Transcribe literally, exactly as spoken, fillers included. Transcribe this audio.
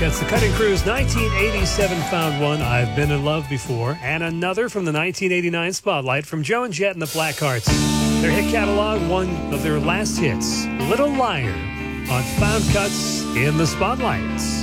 Cuts, the Cutting Crew's nineteen eighty-seven found one, I've Been in Love Before, and another from the nineteen eighty-nine Spotlight from Joe and Jet and the Blackhearts. Their hit catalog, one of their last hits, Little Liar, on Found Cuts in the Spotlight.